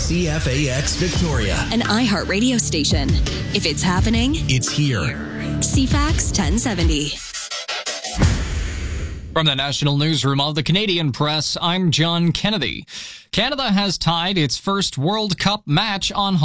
CFAX Victoria, an iHeart radio station. If it's happening, it's here. CFAX 1070. From the National Newsroom of the Canadian Press, I'm John Kennedy. Canada has tied its first World Cup match on